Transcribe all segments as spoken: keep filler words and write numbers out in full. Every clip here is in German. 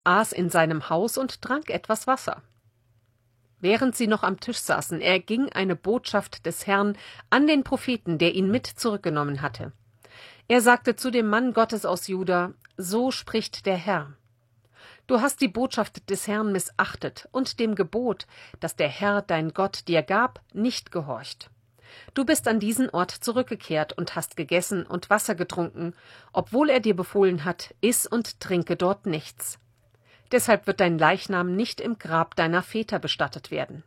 aß in seinem Haus und trank etwas Wasser. Während sie noch am Tisch saßen, erging eine Botschaft des Herrn an den Propheten, der ihn mit zurückgenommen hatte. Er sagte zu dem Mann Gottes aus Juda: So spricht der Herr: Du hast die Botschaft des Herrn missachtet und dem Gebot, das der Herr dein Gott dir gab, nicht gehorcht. Du bist an diesen Ort zurückgekehrt und hast gegessen und Wasser getrunken, obwohl er dir befohlen hat: Iss und trinke dort nichts. Deshalb wird dein Leichnam nicht im Grab deiner Väter bestattet werden.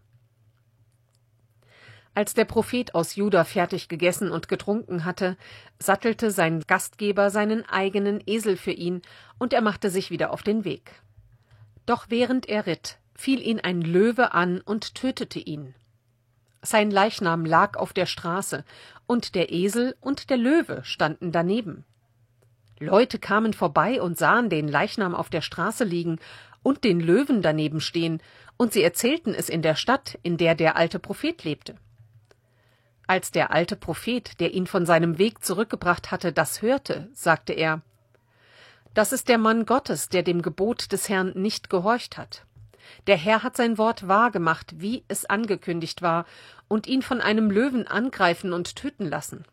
Als der Prophet aus Juda fertig gegessen und getrunken hatte, sattelte sein Gastgeber seinen eigenen Esel für ihn, und er machte sich wieder auf den Weg. Doch während er ritt, fiel ihn ein Löwe an und tötete ihn. Sein Leichnam lag auf der Straße, und der Esel und der Löwe standen daneben. Leute kamen vorbei und sahen den Leichnam auf der Straße liegen und den Löwen daneben stehen, und sie erzählten es in der Stadt, in der der alte Prophet lebte. Als der alte Prophet, der ihn von seinem Weg zurückgebracht hatte, das hörte, sagte er: Das ist der Mann Gottes, der dem Gebot des Herrn nicht gehorcht hat. Der Herr hat sein Wort wahrgemacht, wie es angekündigt war, und ihn von einem Löwen angreifen und töten lassen.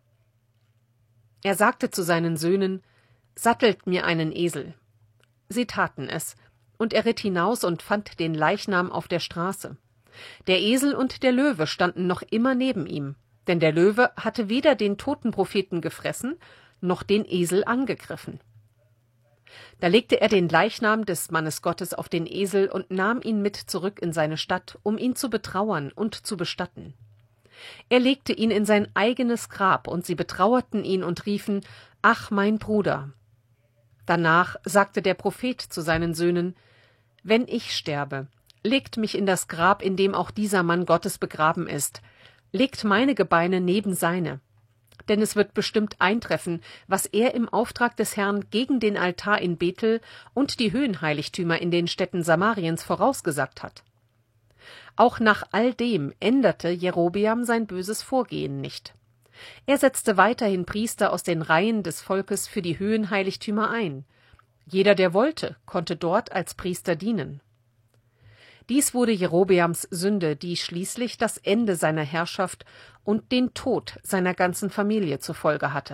Er sagte zu seinen Söhnen: Sattelt mir einen Esel. Sie taten es, und er ritt hinaus und fand den Leichnam auf der Straße. Der Esel und der Löwe standen noch immer neben ihm, denn der Löwe hatte weder den toten Propheten gefressen, noch den Esel angegriffen. Da legte er den Leichnam des Mannes Gottes auf den Esel und nahm ihn mit zurück in seine Stadt, um ihn zu betrauern und zu bestatten. Er legte ihn in sein eigenes Grab, und sie betrauerten ihn und riefen: Ach, mein Bruder! Danach sagte der Prophet zu seinen Söhnen: Wenn ich sterbe, legt mich in das Grab, in dem auch dieser Mann Gottes begraben ist. Legt meine Gebeine neben seine. Denn es wird bestimmt eintreffen, was er im Auftrag des Herrn gegen den Altar in Bethel und die Höhenheiligtümer in den Städten Samariens vorausgesagt hat. Auch nach all dem änderte Jerobeam sein böses Vorgehen nicht. Er setzte weiterhin Priester aus den Reihen des Volkes für die Höhenheiligtümer ein. Jeder, der wollte, konnte dort als Priester dienen. Dies wurde Jerobeams Sünde, die schließlich das Ende seiner Herrschaft und den Tod seiner ganzen Familie zur Folge hatte.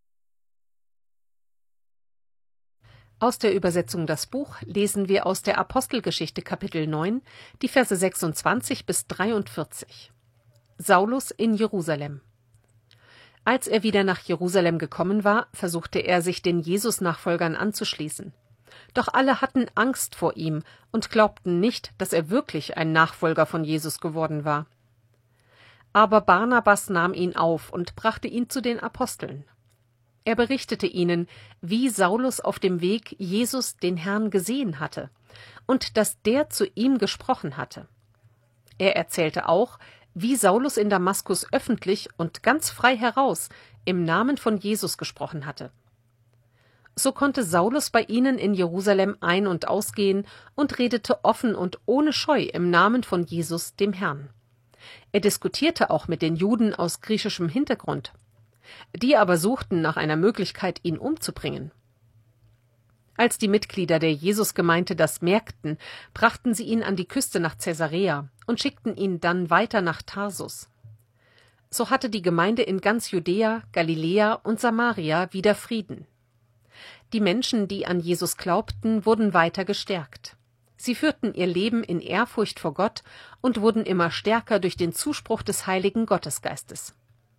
Aus der Übersetzung Das Buch lesen wir aus der Apostelgeschichte Kapitel neun, die Verse sechsundzwanzig bis dreiundvierzig. Saulus in Jerusalem. Als er wieder nach Jerusalem gekommen war, versuchte er, sich den Jesus-Nachfolgern anzuschließen. Doch alle hatten Angst vor ihm und glaubten nicht, dass er wirklich ein Nachfolger von Jesus geworden war. Aber Barnabas nahm ihn auf und brachte ihn zu den Aposteln. Er berichtete ihnen, wie Saulus auf dem Weg Jesus, den Herrn, gesehen hatte und dass der zu ihm gesprochen hatte. Er erzählte auch, wie Saulus in Damaskus öffentlich und ganz frei heraus im Namen von Jesus gesprochen hatte. So konnte Saulus bei ihnen in Jerusalem ein- und ausgehen und redete offen und ohne Scheu im Namen von Jesus, dem Herrn. Er diskutierte auch mit den Juden aus griechischem Hintergrund. Die aber suchten nach einer Möglichkeit, ihn umzubringen. Als die Mitglieder der Jesusgemeinde das merkten, brachten sie ihn an die Küste nach Caesarea und schickten ihn dann weiter nach Tarsus. So hatte die Gemeinde in ganz Judäa, Galiläa und Samaria wieder Frieden. Die Menschen, die an Jesus glaubten, wurden weiter gestärkt. Sie führten ihr Leben in Ehrfurcht vor Gott und wurden immer stärker durch den Zuspruch des Heiligen Gottesgeistes.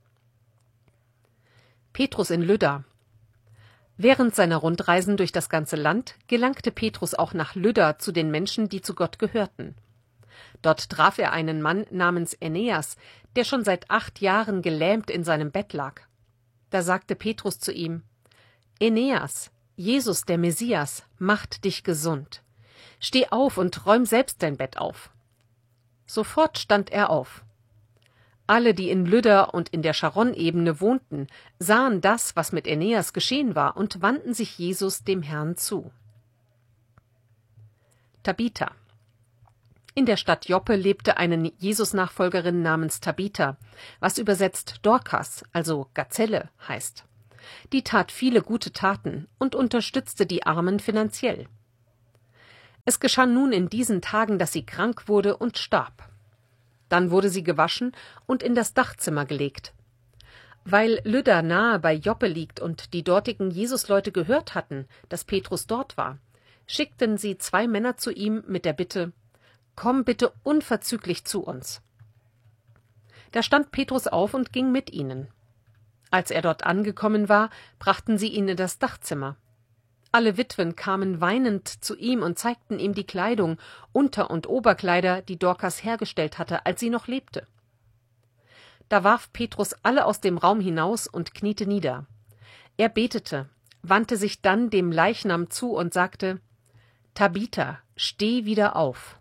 Petrus in Lydda. Während seiner Rundreisen durch das ganze Land gelangte Petrus auch nach Lydda zu den Menschen, die zu Gott gehörten. Dort traf er einen Mann namens Aeneas, der schon seit acht Jahren gelähmt in seinem Bett lag. Da sagte Petrus zu ihm: Aeneas, Jesus, der Messias, macht dich gesund. Steh auf und räum selbst dein Bett auf. Sofort stand er auf. Alle, die in Lydda und in der Scharon-Ebene wohnten, sahen das, was mit Aeneas geschehen war, und wandten sich Jesus, dem Herrn, zu. Tabitha. In der Stadt Joppe lebte eine Jesus-Nachfolgerin namens Tabitha, was übersetzt Dorkas, also Gazelle, heißt. Die tat viele gute Taten und unterstützte die Armen finanziell. Es geschah nun in diesen Tagen, dass sie krank wurde und starb. Dann wurde sie gewaschen und in das Dachzimmer gelegt. Weil Lydda nahe bei Joppe liegt und die dortigen Jesusleute gehört hatten, dass Petrus dort war, schickten sie zwei Männer zu ihm mit der Bitte: »Komm bitte unverzüglich zu uns.« Da stand Petrus auf und ging mit ihnen. Als er dort angekommen war, brachten sie ihn in das Dachzimmer. Alle Witwen kamen weinend zu ihm und zeigten ihm die Kleidung, Unter- und Oberkleider, die Dorkas hergestellt hatte, als sie noch lebte. Da warf Petrus alle aus dem Raum hinaus und kniete nieder. Er betete, wandte sich dann dem Leichnam zu und sagte: »Tabitha, steh wieder auf.«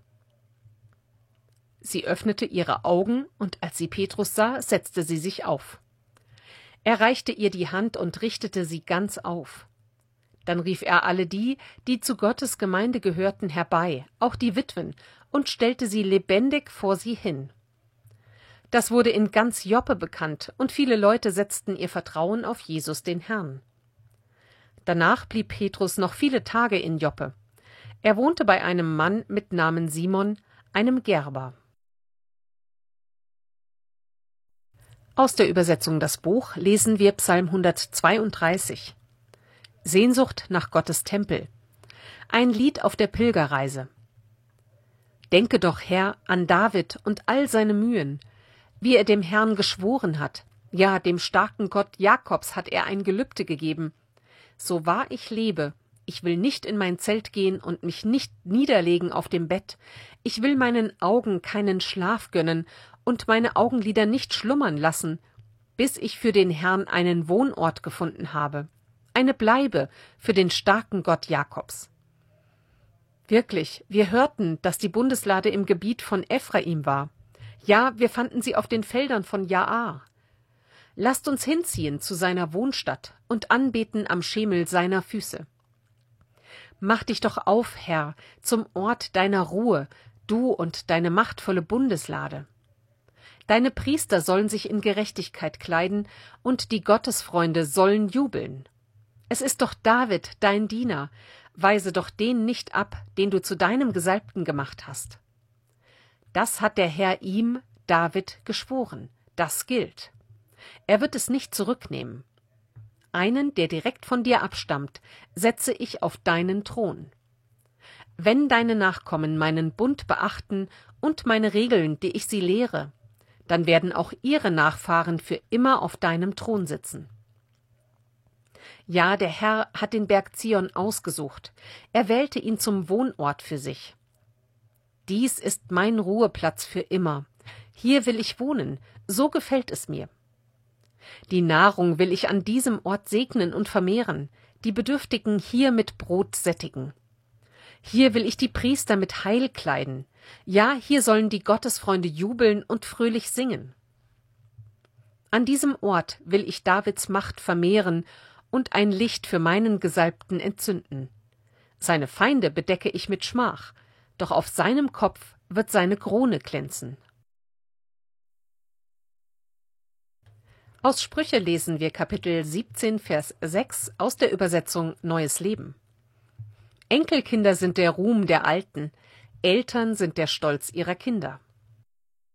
Sie öffnete ihre Augen, und als sie Petrus sah, setzte sie sich auf. Er reichte ihr die Hand und richtete sie ganz auf. Dann rief er alle die, die zu Gottes Gemeinde gehörten, herbei, auch die Witwen, und stellte sie lebendig vor sie hin. Das wurde in ganz Joppe bekannt, und viele Leute setzten ihr Vertrauen auf Jesus den Herrn. Danach blieb Petrus noch viele Tage in Joppe. Er wohnte bei einem Mann mit Namen Simon, einem Gerber. Aus der Übersetzung Das Buch lesen wir Psalm hundertzweiunddreißig. Sehnsucht nach Gottes Tempel. Ein Lied auf der Pilgerreise. Denke doch, Herr, an David und all seine Mühen, wie er dem Herrn geschworen hat. Ja, dem starken Gott Jakobs hat er ein Gelübde gegeben. So wahr ich lebe, ich will nicht in mein Zelt gehen und mich nicht niederlegen auf dem Bett. Ich will meinen Augen keinen Schlaf gönnen und meine Augenlider nicht schlummern lassen, bis ich für den Herrn einen Wohnort gefunden habe, eine Bleibe für den starken Gott Jakobs. Wirklich, wir hörten, dass die Bundeslade im Gebiet von Ephraim war. Ja, wir fanden sie auf den Feldern von Jaar. Lasst uns hinziehen zu seiner Wohnstadt und anbeten am Schemel seiner Füße. Mach dich doch auf, Herr, zum Ort deiner Ruhe, du und deine machtvolle Bundeslade. Deine Priester sollen sich in Gerechtigkeit kleiden, und die Gottesfreunde sollen jubeln. Es ist doch David, dein Diener, weise doch den nicht ab, den du zu deinem Gesalbten gemacht hast. Das hat der Herr ihm, David, geschworen, das gilt. Er wird es nicht zurücknehmen. Einen, der direkt von dir abstammt, setze ich auf deinen Thron. Wenn deine Nachkommen meinen Bund beachten und meine Regeln, die ich sie lehre, dann werden auch ihre Nachfahren für immer auf deinem Thron sitzen. Ja, der Herr hat den Berg Zion ausgesucht. Er wählte ihn zum Wohnort für sich. Dies ist mein Ruheplatz für immer. Hier will ich wohnen, so gefällt es mir. Die Nahrung will ich an diesem Ort segnen und vermehren, die Bedürftigen hier mit Brot sättigen. Hier will ich die Priester mit Heil kleiden. Ja, hier sollen die Gottesfreunde jubeln und fröhlich singen. An diesem Ort will ich Davids Macht vermehren und ein Licht für meinen Gesalbten entzünden. Seine Feinde bedecke ich mit Schmach, doch auf seinem Kopf wird seine Krone glänzen. Aus Sprüche lesen wir Kapitel siebzehn, Vers sechs aus der Übersetzung Neues Leben. Enkelkinder sind der Ruhm der Alten, Eltern sind der Stolz ihrer Kinder.